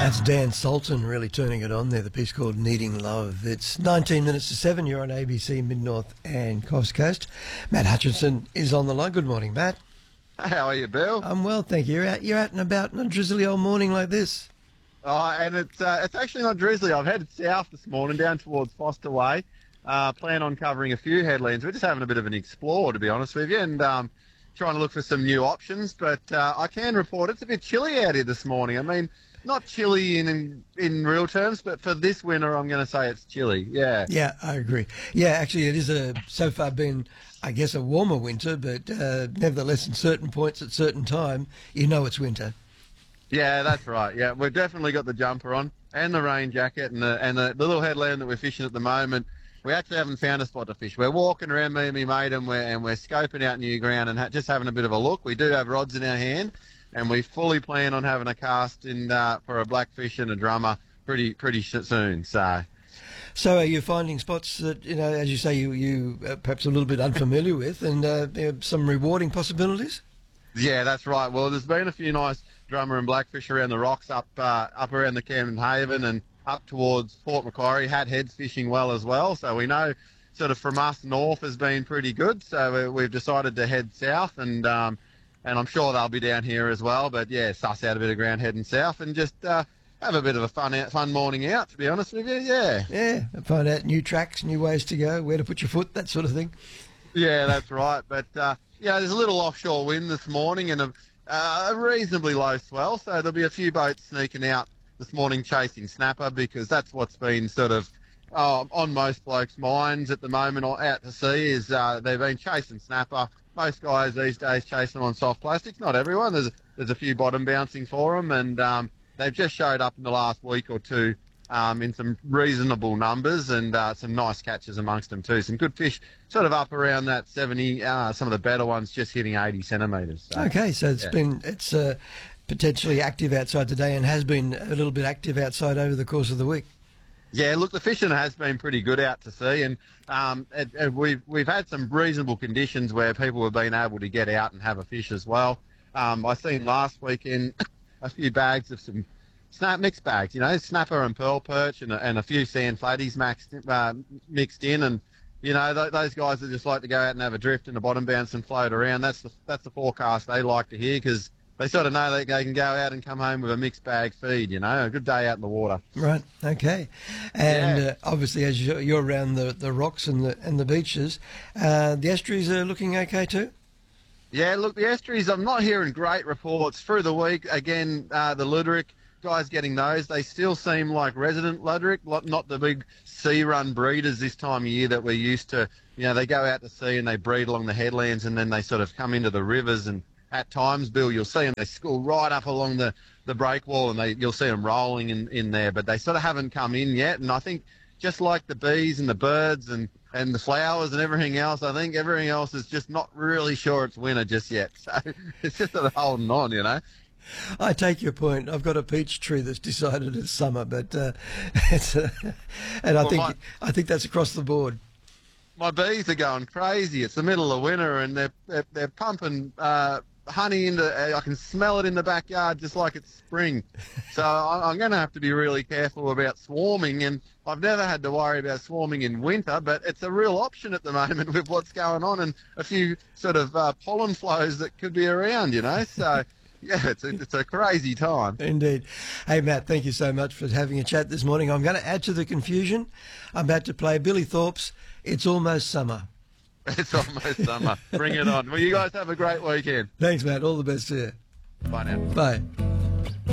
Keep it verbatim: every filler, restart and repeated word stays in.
That's Dan Sultan really turning it on there, the piece called Needing Love. It's nineteen minutes to seven. You're on A B C Mid-North and Coast Coast. Matt Hutchinson is on the line. Good morning, Matt. How are you, Bill? I'm well, thank you. You're out, you're out and about on a drizzly old morning like this. Oh, and it's uh, it's actually not drizzly. I've headed south this morning down towards Foster Way. Uh, plan on covering a few headlands. We're just having a bit of an explore, to be honest with you, and um, trying to look for some new options. But uh, I can report it's a bit chilly out here this morning. I mean, not chilly in, in in real terms, but for this winter, I'm going to say it's chilly. Yeah. Yeah, I agree. Yeah, actually, it is a so far been, I guess, a warmer winter, but uh, nevertheless, in certain points at certain time, you know it's winter. Yeah, that's right. Yeah, we've definitely got the jumper on and the rain jacket, and the and the, the little headland that we're fishing at the moment. We actually haven't found a spot to fish. We're walking around, me and me mate, and we're and we're scoping out new ground and ha- just having a bit of a look. We do have rods in our hand, and we fully plan on having a cast in uh, for a blackfish and a drummer pretty pretty soon. So. So are you finding spots that, you know, as you say, you, you uh, perhaps a little bit unfamiliar with, and uh, there are some rewarding possibilities? Yeah, that's right. Well, there's been a few nice drummer and blackfish around the rocks up uh, up around the Camden Haven and up towards Port Macquarie. Hat Head's fishing well as well. So we know sort of from us north has been pretty good. So we've decided to head south, and um, and I'm sure they'll be down here as well. But yeah, suss out a bit of ground heading south and just uh, have a bit of a fun out, fun morning out, to be honest with you. Yeah. Yeah, find out new tracks, new ways to go, where to put your foot, that sort of thing. Yeah, that's right. But uh, yeah, there's a little offshore wind this morning and a, uh, a reasonably low swell. So there'll be a few boats sneaking out this morning chasing snapper, because that's what's been sort of uh, on most blokes' minds at the moment or out to sea is uh, they've been chasing snapper. Most guys these days chasing them on soft plastics. Not everyone. There's there's a few bottom bouncing for them, and um, they've just showed up in the last week or two um, in some reasonable numbers, and uh, some nice catches amongst them too. Some good fish, sort of up around that seventy. Uh, some of the better ones just hitting eighty centimetres. So, okay, so it's yeah. been it's uh, potentially active outside today, and has been a little bit active outside over the course of the week. Yeah, look, the fishing has been pretty good out to sea, and um, it, it, we've we've had some reasonable conditions where people have been able to get out and have a fish as well. Um, I seen last weekend a few bags of some snap mixed bags, you know, snapper and pearl perch, and a, and a few sand flatties maxed, uh, mixed in, and you know th- those guys that just like to go out and have a drift and a bottom bounce and float around. That's the that's the forecast they like to hear, because they sort of know they, they can go out and come home with a mixed bag feed, you know, a good day out in the water. Right, okay. And Yeah. uh, obviously, as you're, you're around the, the rocks and the and the beaches, uh, the estuaries are looking okay too? Yeah, look, the estuaries, I'm not hearing great reports through the week. Again, uh, the Luderick, guys getting those, they still seem like resident Luderick, not the big sea-run breeders this time of year that we're used to. You know, they go out to sea and they breed along the headlands, and then they sort of come into the rivers, and at times, Bill, you'll see them, they school right up along the, the break wall, and they you'll see them rolling in, in there, but they sort of haven't come in yet. And I think just like the bees and the birds and, and the flowers and everything else, I think everything else is just not really sure it's winter just yet. So it's just sort of holding on, you know. I take your point. I've got a peach tree that's decided it's summer, but uh, it's uh, and I Well, think my- I think that's across the board. My bees are going crazy. It's the middle of winter, and they're they're, they're pumping uh, honey into. Uh, I can smell it in the backyard, just like it's spring. So I, I'm going to have to be really careful about swarming. And I've never had to worry about swarming in winter, but it's a real option at the moment with what's going on and a few sort of uh, pollen flows that could be around. You know, so. Yeah, it's a, it's a crazy time. Indeed. Hey, Matt, thank you so much for having a chat this morning. I'm going to add to the confusion. I'm about to play Billy Thorpe's It's Almost Summer. It's almost summer. Bring it on. Well, you guys have a great weekend. Thanks, Matt. All the best to you. Bye now. Bye.